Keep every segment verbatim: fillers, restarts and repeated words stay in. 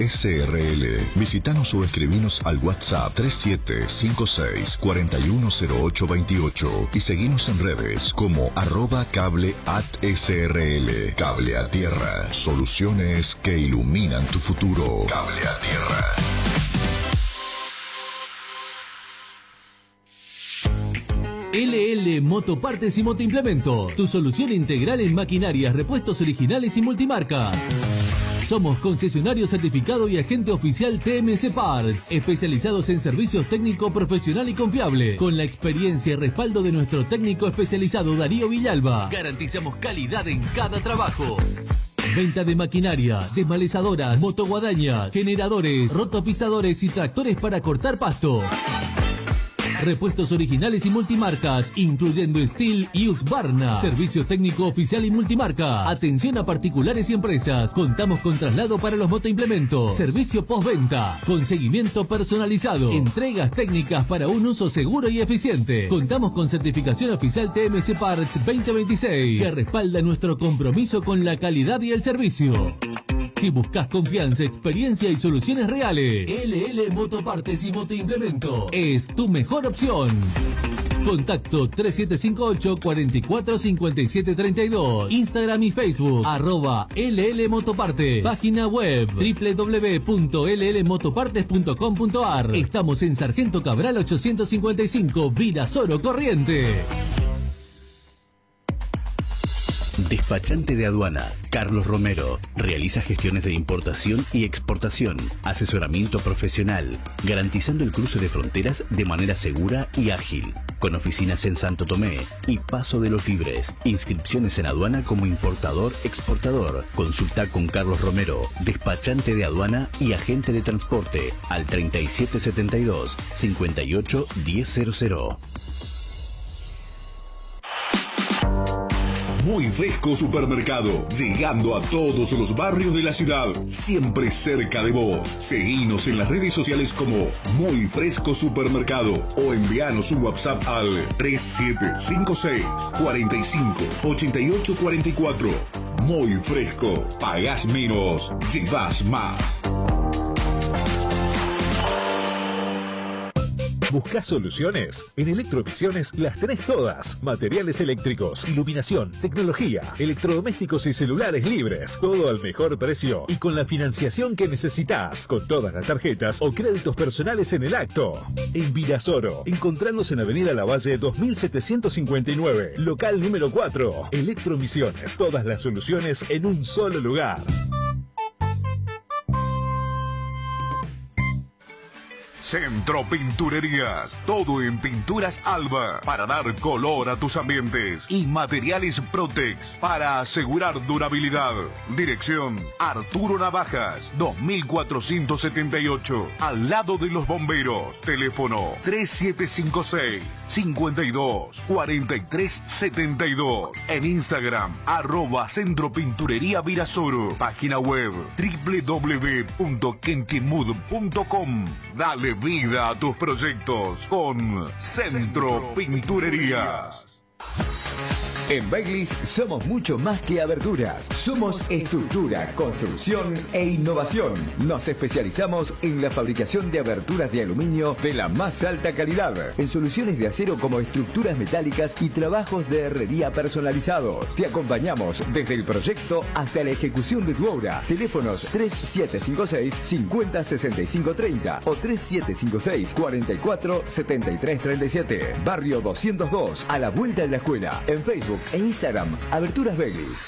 S R L. Visítanos o escribinos al WhatsApp tres siete cinco seis cuatro uno cero ocho dos ocho y seguinos en redes como arroba cable at S R L. Cable a Tierra. Soluciones que iluminan tu futuro. Cable a Tierra. L L Motopartes y Motoimplementos, tu solución integral en maquinarias, repuestos originales y multimarcas. Somos concesionario certificado y agente oficial T M C Parts, especializados en servicios técnico profesional y confiable. Con la experiencia y respaldo de nuestro técnico especializado Darío Villalba, garantizamos calidad en cada trabajo. Venta de maquinarias, desmalezadoras, motoguadañas, generadores, rotopisadores y tractores para cortar pasto. Repuestos originales y multimarcas, incluyendo Steel y Husqvarna. Servicio técnico oficial y multimarca. Atención a particulares y empresas. Contamos con traslado para los motoimplementos. Servicio postventa. Con seguimiento personalizado. Entregas técnicas para un uso seguro y eficiente. Contamos con certificación oficial T M C Parts veinte veintiséis, que respalda nuestro compromiso con la calidad y el servicio. Si buscas confianza, experiencia y soluciones reales, L L Motopartes y Motoimplemento es tu mejor opción. Contacto tres siete cinco ocho, cuatro cuatro, cinco siete tres dos. Instagram y Facebook, arroba L L Motopartes. Página web, doble u doble u doble u punto L L motopartes punto com punto a r. Estamos en Sargento Cabral ochocientos cincuenta y cinco, Virasoro, Corrientes. Despachante de aduana, Carlos Romero. Realiza gestiones de importación y exportación. Asesoramiento profesional, garantizando el cruce de fronteras de manera segura y ágil. Con oficinas en Santo Tomé y Paso de los Libres. Inscripciones en aduana como importador-exportador. Consulta con Carlos Romero, despachante de aduana y agente de transporte, al treinta y siete setenta y dos, cincuenta y ocho, diez cero cero. Muy Fresco Supermercado, llegando a todos los barrios de la ciudad, siempre cerca de vos. Seguinos en las redes sociales como Muy Fresco Supermercado o envíanos un WhatsApp al tres siete cinco seis, cuatro cinco, ocho ocho cuatro cuatro. Muy Fresco, pagás menos, llevas más. ¿Buscás soluciones? En Electrovisiones las tenés todas. Materiales eléctricos, iluminación, tecnología, electrodomésticos y celulares libres. Todo al mejor precio y con la financiación que necesitas. Con todas las tarjetas o créditos personales en el acto. En Virasoro, encontrarnos en Avenida Lavalle dos mil setecientos cincuenta y nueve, local número cuatro. Electrovisiones, todas las soluciones en un solo lugar. Centro Pinturerías, todo en pinturas Alba, para dar color a tus ambientes, y materiales Protex, para asegurar durabilidad. Dirección, Arturo Navajas, dos mil cuatrocientos setenta y ocho, al lado de los bomberos. Teléfono tres siete cinco seis, cincuenta y dos, cuarenta y tres setenta y dos. En Instagram, arroba Centro Pinturería Virasoro. Página web, doble u doble u doble u punto kentimud punto com. Dale vida a tus proyectos con Centro Pinturerías. En Beglis somos mucho más que aberturas. Somos estructura, construcción e innovación. Nos especializamos en la fabricación de aberturas de aluminio de la más alta calidad, en soluciones de acero como estructuras metálicas y trabajos de herrería personalizados. Te acompañamos desde el proyecto hasta la ejecución de tu obra. Teléfonos tres siete cinco seis, cincuenta, sesenta y cinco treinta o tres siete cinco seis, cuarenta y cuatro, setenta y tres treinta y siete. Barrio doscientos dos, a la vuelta de la escuela. En Facebook e Instagram, Aberturas Beglis.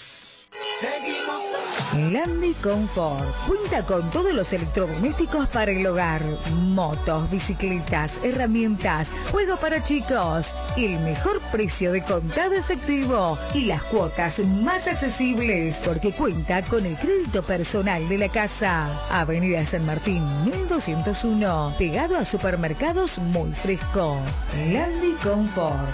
Landy Comfort cuenta con todos los electrodomésticos para el hogar: motos, bicicletas, herramientas, juego para chicos, el mejor precio de contado efectivo y las cuotas más accesibles, porque cuenta con el crédito personal de la casa. Avenida San Martín mil doscientos uno, pegado a Supermercados Muy Fresco. Landy Comfort.